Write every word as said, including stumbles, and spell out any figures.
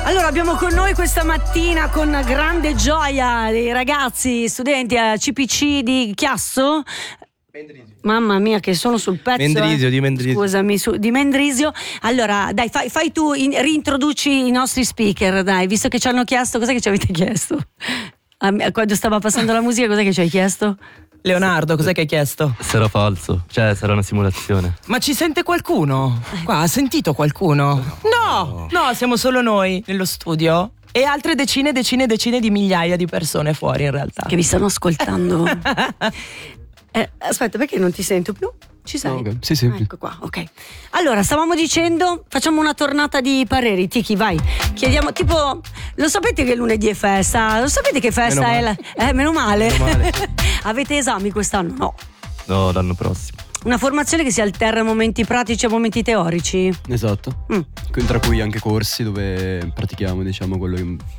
Allora abbiamo con noi questa mattina con grande gioia dei ragazzi studenti a C P C di Chiasso. Mendrisio. Mamma mia che sono sul pezzo. Mendrisio, eh. di Mendrisio. Scusami, su, di Mendrisio. Allora dai, fai, fai tu, in, reintroduci i nostri speaker, dai, visto che ci hanno chiesto, cos'è che ci avete chiesto? A me, quando stava passando la musica, cos'è che ci hai chiesto? Leonardo, cos'è che hai chiesto? Sarà falso, cioè sarà una simulazione. Ma ci sente qualcuno? Qua, ha sentito qualcuno? No, no, siamo solo noi nello studio e altre decine, decine, decine di migliaia di persone fuori in realtà. Che vi stanno ascoltando. eh, aspetta, perché non ti sento più? Ci sei? Oh, okay. Sì, sì. Ecco qua, ok. Allora, stavamo dicendo, facciamo una tornata di pareri. Tiki, vai. Chiediamo, tipo, lo sapete che lunedì è festa? Lo sapete che festa Meno è? La... Eh, meno male. Meno male. Avete esami quest'anno? No. No, l'anno prossimo. Una formazione che si alterna a momenti pratici e a momenti teorici? Esatto. Mm. Tra cui anche corsi dove pratichiamo, diciamo, quello che